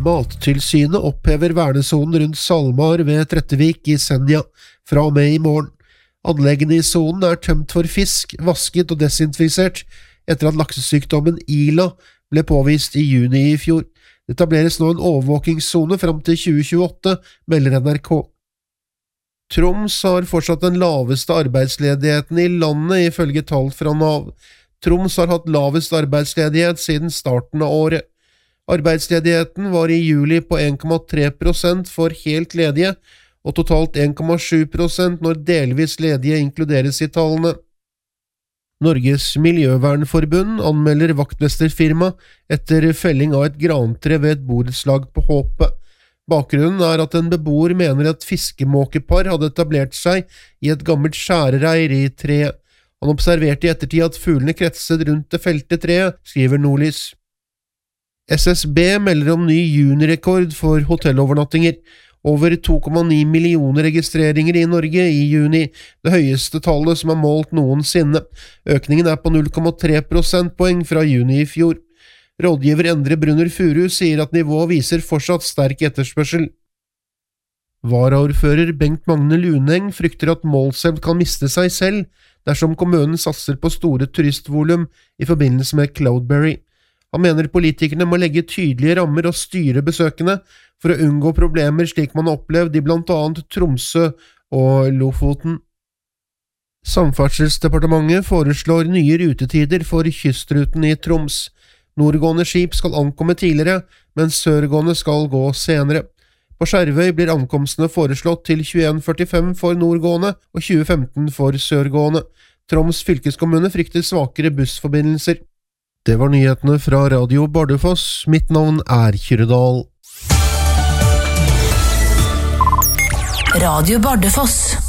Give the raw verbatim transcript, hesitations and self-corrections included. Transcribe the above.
Mattilsynet opphever vernesonen rundt Salmar ved Trettevik i Senja fra og med i morgen. Anleggene i sonen er tømt for fisk, vasket og desinfisert etter at laksesykdommen Ila ble påvist i juni i fjor. Det etableres nå en overvåkingszone fram til tjue tjueåtte, melder N R K. Troms har fortsatt den laveste arbeidsledigheten i landet ifølge tall fra Nav. Troms har hatt lavest arbeidsledighet siden starten av året. Arbeidsledigheten var i juli på en komma tre prosent for helt ledige, og totalt en komma sju prosent når delvis ledige inkluderes i tallene. Norges Miljøvernforbund anmelder vaktmesterfirma etter felling av et grantre ved et borettslag på Håpet. Bakgrunnen er at en beboer mener et fiskemåkepar hadde etablert seg i et gammelt skjærereir i treet. Han observerte i ettertid at fuglene kretset rundt det felte treet, skriver Nordlys. S S B melder om ny junirekord for hotellovernattinger. Over to komma ni millioner registreringer i Norge i juni, det høyeste tallet som er målt noensinne. Økningen er på null komma tre prosentpoeng fra juni i fjor. Rådgiver Endre Brunner Furu sier at nivået viser fortsatt sterk etterspørsel. Varaordfører Bengt Magne Luneng frykter at Målselv kan miste seg selv dersom kommunen satser på store turistvolum i forbindelse med Cloudberry. Han mener politikerne må legge tydelige rammer og styre besøkende for å unngå problemer slik man har opplevd i blant annet Tromsø og Lofoten. Samferdselsdepartementet foreslår nye rutetider for kystruten i Troms. Nordgående skip skal ankomme tidligere, mens sørgående skal gå senere. På Skjervøy blir ankomstene foreslått til tjueen førtifem for nordgående og tjue femten for sørgående. Troms fylkeskommune frykter svakere bussforbindelser. Det var nyhetene fra Radio Bardufoss. Mitt navn er Kyrre Dahl. Radio Bardufoss.